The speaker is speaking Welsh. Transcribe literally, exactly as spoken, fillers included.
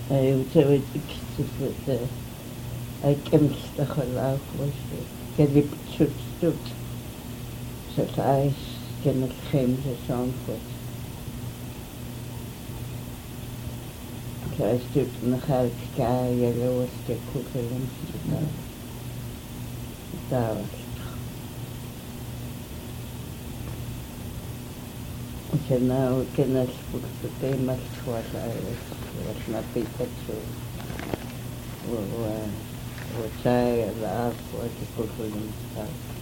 وتسوي كتب كم تستخدم أخوش كذب شوت شوت ستعيش كانت خمسة شانفوت تعيش شوت نخالك كاية لوستك كلهم شوت دعوة وكنا وكنا سبوكتي ملشوات عايش وإحنا بيكتشو و و وشاي العاف وكل كلهم